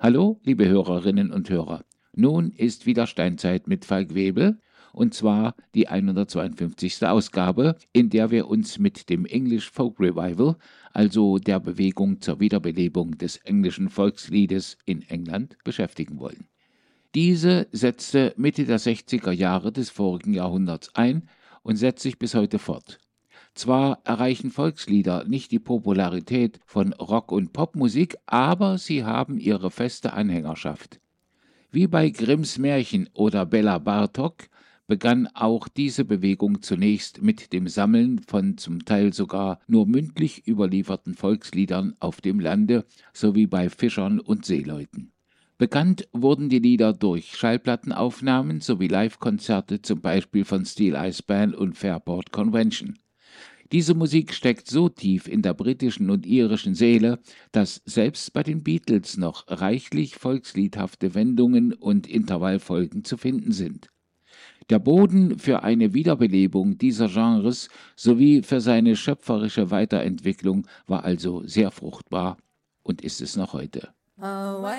Hallo, liebe Hörerinnen und Hörer. Nun ist wieder Steinzeit mit Falk Webel, und zwar die 152. Ausgabe, in der wir uns mit dem English Folk Revival, also der Bewegung zur Wiederbelebung des englischen Volksliedes in England, beschäftigen wollen. Diese setzte Mitte der 60er Jahre des vorigen Jahrhunderts ein und setzt sich bis heute fort. Zwar erreichen Volkslieder nicht die Popularität von Rock- und Popmusik, aber sie haben ihre feste Anhängerschaft. Wie bei Grimms Märchen oder Bela Bartok begann auch diese Bewegung zunächst mit dem Sammeln von zum Teil sogar nur mündlich überlieferten Volksliedern auf dem Lande sowie bei Fischern und Seeleuten. Bekannt wurden die Lieder durch Schallplattenaufnahmen sowie Livekonzerte, zum Beispiel von Steel Ice Band und Fairport Convention. Diese Musik steckt so tief in der britischen und irischen Seele, dass selbst bei den Beatles noch reichlich volksliedhafte Wendungen und Intervallfolgen zu finden sind. Der Boden für eine Wiederbelebung dieser Genres sowie für seine schöpferische Weiterentwicklung war also sehr fruchtbar und ist es noch heute.